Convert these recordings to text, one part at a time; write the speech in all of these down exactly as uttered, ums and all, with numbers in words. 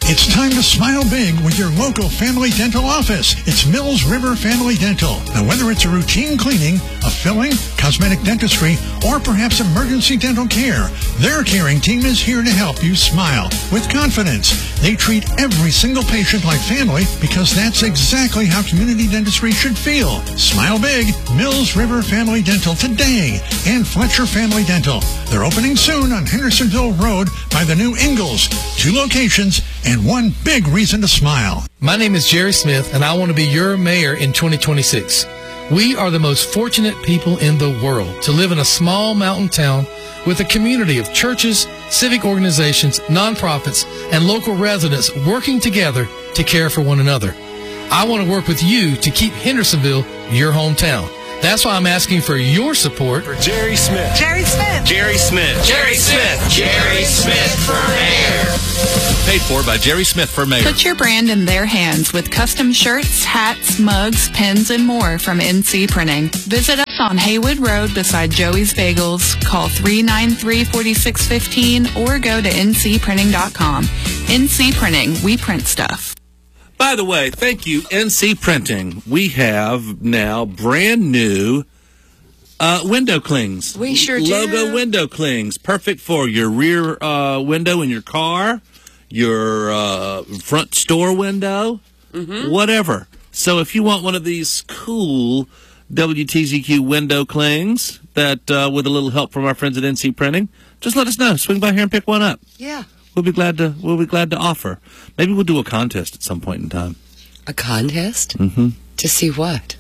It's time to smile big with your local family dental office. It's Mills River Family Dental. Now, whether it's a routine cleaning, a filling, cosmetic dentistry, or perhaps emergency dental care, their caring team is here to help you smile with confidence. They treat every single patient like family because that's exactly how community dentistry should feel. Smile big. Mills River Family Dental today, and Fletcher Family Dental. They're opening soon on Hendersonville Road by the new Ingalls. Two locations and one big reason to smile. My name is Jerry Smith, and I want to be your mayor in twenty twenty-six. We are the most fortunate people in the world to live in a small mountain town with a community of churches, civic organizations, nonprofits, and local residents working together to care for one another. I want to work with you to keep Hendersonville your hometown. That's why I'm asking for your support for Jerry Smith. Jerry Smith. Jerry Smith. Jerry Smith. Jerry Smith for mayor. Paid for by Jerry Smith for mayor. Put your brand in their hands with custom shirts, hats, mugs, pins, and more from N C Printing. Visit us on Haywood Road beside Joey's Bagels. Call three nine three, four six one five or go to n c printing dot com. N C Printing. We print stuff. By the way, thank you, N C Printing. We have now brand new uh, window clings. We sure do. Logo window clings. Perfect for your rear uh, window in your car, your uh, front store window, mm-hmm. whatever. So if you want one of these cool W T Z Q window clings that uh, with a little help from our friends at N C Printing, just let us know. Swing by here and pick one up. Yeah. We'll be glad to. We'll be glad to offer. Maybe we'll do a contest at some point in time. A contest? Mm-hmm. To see what?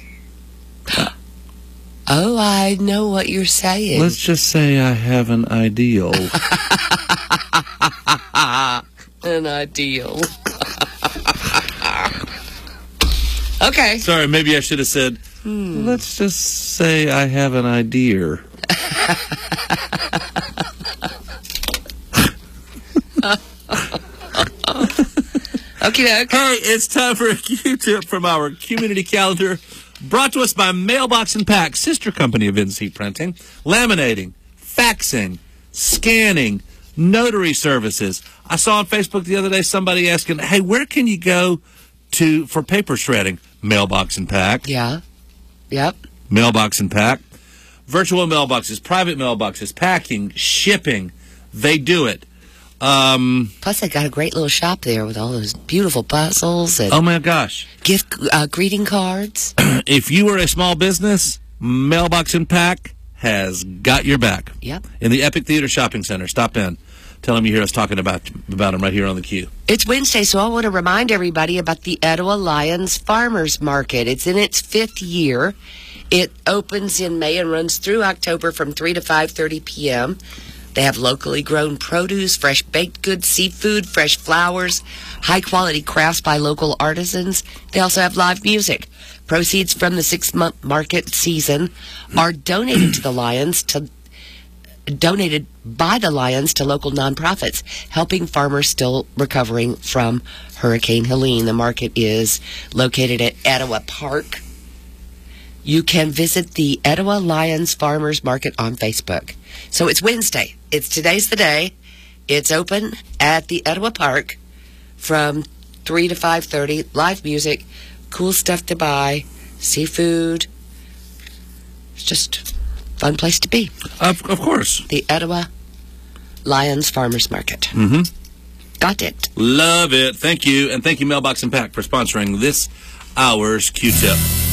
Oh, I know what you're saying. Let's just say I have an ideal. An ideal. Okay. Sorry, maybe I should have said. Hmm. Let's just say I have an idea. Okay, okay. Hey, it's time for a Q-tip from our community calendar, brought to us by Mailbox and Pack, sister company of N C Printing. Laminating, faxing, scanning, notary services. I saw on Facebook the other day somebody asking, hey, where can you go to for paper shredding? Mailbox and Pack. Yeah. Yep. Mailbox and Pack. Virtual mailboxes, private mailboxes, packing, shipping. They do it. Um, Plus, they got a great little shop there with all those beautiful puzzles and oh my gosh, gift uh, greeting cards. If you are a small business, Mailbox and Pack has got your back. Yep. In the Epic Theater Shopping Center. Stop in. Tell them you hear us talking about about them right here on the Q. It's Wednesday, so I want to remind everybody about the Etowah Lions Farmers Market. It's in its fifth year. It opens in May and runs through October from three to five thirty p.m. They have locally grown produce, fresh baked goods, seafood, fresh flowers, high-quality crafts by local artisans. They also have live music. Proceeds from the six-month market season are donated to the Lions to donated by the Lions to local nonprofits, helping farmers still recovering from Hurricane Helene. The market is located at Etowah Park. You can visit the Etowah Lions Farmers Market on Facebook. So it's Wednesday. It's today's the day. It's open at the Etowah Park from three to five thirty. Live music, cool stuff to buy, seafood. It's just a fun place to be. Of, of course. The Etowah Lions Farmers Market. Mm-hmm. Got it. Love it. Thank you. And thank you, Mailbox and Pack, for sponsoring this hour's Q-Tip.